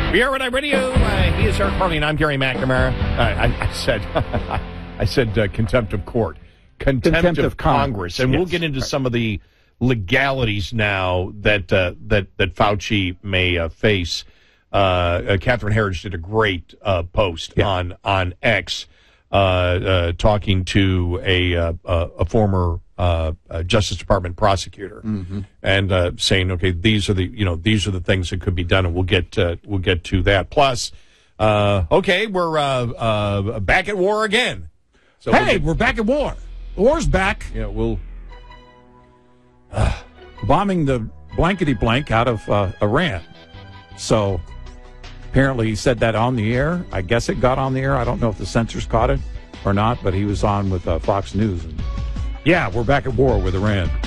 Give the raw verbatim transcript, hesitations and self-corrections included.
We are at Radio. Uh, he is Eric Harley, and I'm Gary McNamara. Uh, I, I said, I said uh, contempt of court, contempt, contempt of, of Congress, Congress. and yes. We'll get into some of the legalities now that uh, that that Fauci may uh, face. Uh, uh, Catherine Herridge did a great uh, post yeah. on on X, uh, uh, talking to a uh, a former uh, uh, Justice Department prosecutor, mm-hmm. and uh, saying, okay, these are the you know these are the things that could be done, and we'll get uh, we'll get to that. Plus, uh, okay, we're uh, uh, back at war again. So hey, we'll get, we're back at war. The war's back. Yeah, we'll uh, bombing the blankety blank out of uh, Iran. So apparently he said that on the air. I guess it got on the air. I don't know if the censors caught it or not, but he was on with uh, Fox News. And yeah, we're back at war with Iran.